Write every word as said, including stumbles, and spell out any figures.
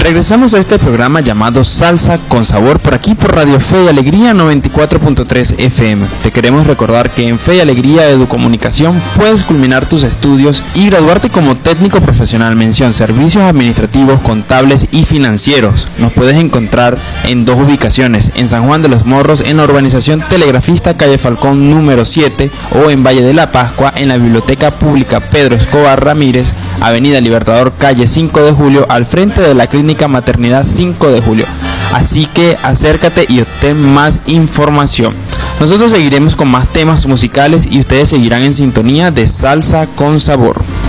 Regresamos a este programa llamado Salsa con Sabor, por aquí por Radio Fe y Alegría noventa y cuatro punto tres F M. Te queremos recordar que en Fe y Alegría Educomunicación puedes culminar tus estudios y graduarte como técnico profesional, mención servicios administrativos, contables y financieros. Nos puedes encontrar en dos ubicaciones, en San Juan de los Morros, en la urbanización Telegrafista, calle Falcón número siete, o en Valle de la Pascua, en la Biblioteca Pública Pedro Escobar Ramírez, Avenida Libertador, calle cinco de julio, al frente de la Clínica Maternidad cinco de julio. Así que acércate y obtén más información. Nosotros seguiremos con más temas musicales y ustedes seguirán en sintonía de Salsa con Sabor.